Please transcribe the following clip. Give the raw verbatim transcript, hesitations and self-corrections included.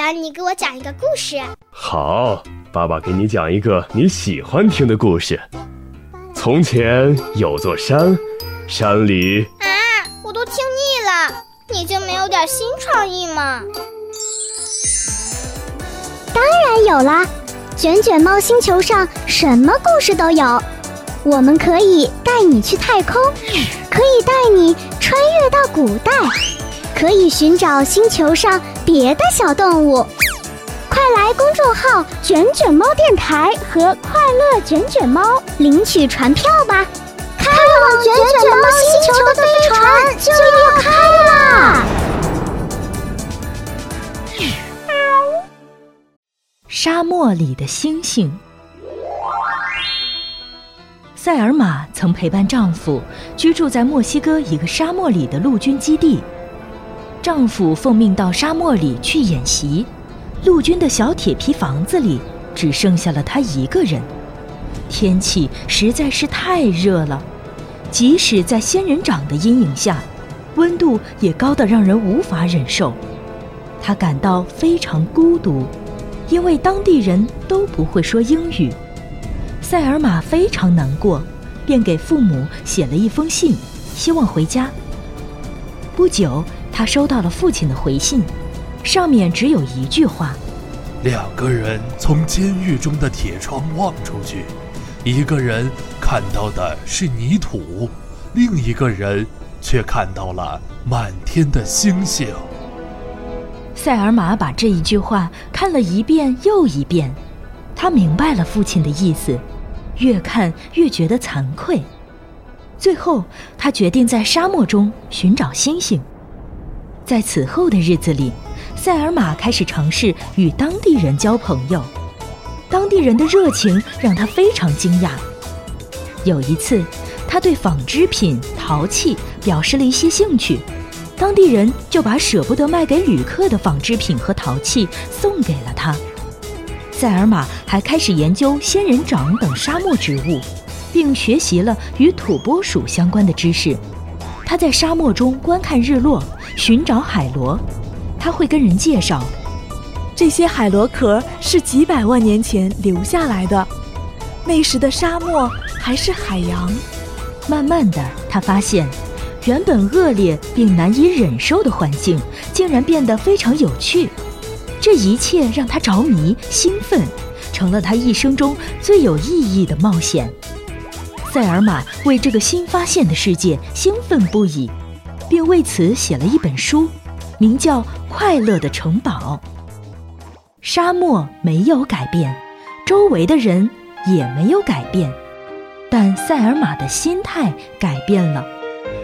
欢你给我讲一个故事。 好，爸爸给你讲一个你喜欢听的故事。从前有座山，山里…… 啊，我都听腻了，你就没有点新创意吗？ 当然有啦，卷卷猫星球上什么故事都有。我们可以带你去太空，可以带你穿越到古代，可以寻找星球上别的小动物。快来公众号卷卷猫电台和快乐卷卷猫领取船票吧，开往卷卷猫星球的飞船就要开啦！ 沙漠里的星星。塞尔玛曾陪伴丈夫居住在墨西哥一个沙漠里的陆军基地。丈夫奉命到沙漠里去演习，陆军的小铁皮房子里只剩下了他一个人。天气实在是太热了，即使在仙人掌的阴影下，温度也高得让人无法忍受。他感到非常孤独，因为当地人都不会说英语。塞尔玛非常难过，便给父母写了一封信，希望回家。不久，他收到了父亲的回信，上面只有一句话： 两个人从监狱中的铁窗望出去，一个人看到的是泥土，另一个人却看到了满天的星星。 塞尔玛把这一句话看了一遍又一遍，他明白了父亲的意思，越看越觉得惭愧。最后，他决定在沙漠中寻找星星。在此后的日子里，塞尔玛开始尝试与当地人交朋友。当地人的热情让他非常惊讶。有一次，他对纺织品、陶器表示了一些兴趣，当地人就把舍不得卖给旅客的纺织品和陶器送给了他。塞尔玛还开始研究仙人掌等沙漠植物，并学习了与土拨鼠相关的知识。他在沙漠中观看日落，寻找海螺。他会跟人介绍， 这些海螺壳是几百万年前留下来的，那时的沙漠还是海洋。 慢慢的，他发现原本恶劣并难以忍受的环境竟然变得非常有趣。这一切让他着迷兴奋，成了他一生中最有意义的冒险。塞尔玛为这个新发现的世界兴奋不已，并为此写了一本书，名叫《快乐的城堡》。沙漠没有改变，周围的人也没有改变，但塞尔玛的心态改变了。